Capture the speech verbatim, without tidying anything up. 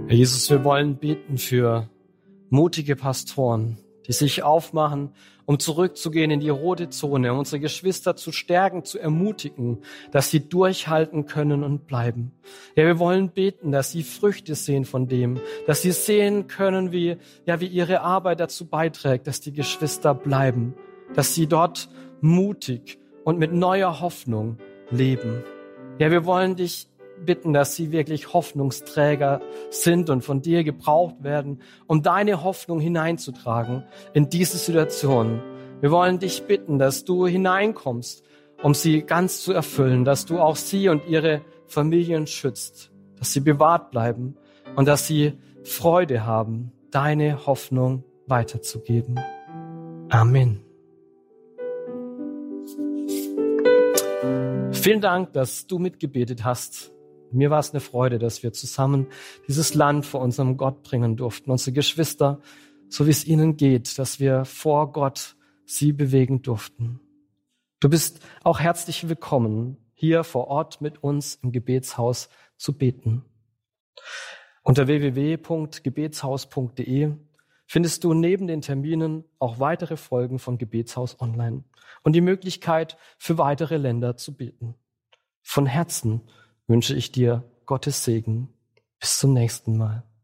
Herr Jesus, wir wollen beten für mutige Pastoren, die sich aufmachen, um zurückzugehen in die rote Zone, um unsere Geschwister zu stärken, zu ermutigen, dass sie durchhalten können und bleiben. Ja, wir wollen beten, dass sie Früchte sehen von dem, dass sie sehen können, wie, ja, wie ihre Arbeit dazu beiträgt, dass die Geschwister bleiben, dass sie dort mutig und mit neuer Hoffnung leben. Ja, wir wollen dich bitten, dass sie wirklich Hoffnungsträger sind und von dir gebraucht werden, um deine Hoffnung hineinzutragen in diese Situation. Wir wollen dich bitten, dass du hineinkommst, um sie ganz zu erfüllen, dass du auch sie und ihre Familien schützt, dass sie bewahrt bleiben und dass sie Freude haben, deine Hoffnung weiterzugeben. Amen. Vielen Dank, dass du mitgebetet hast. Mir war es eine Freude, dass wir zusammen dieses Land vor unserem Gott bringen durften. Unsere Geschwister, so wie es ihnen geht, dass wir vor Gott sie bewegen durften. Du bist auch herzlich willkommen, hier vor Ort mit uns im Gebetshaus zu beten. Unter w w w punkt gebetshaus punkt d e findest du neben den Terminen auch weitere Folgen von Gebetshaus Online und die Möglichkeit, für weitere Länder zu beten. Von Herzen wünsche ich dir Gottes Segen. Bis zum nächsten Mal.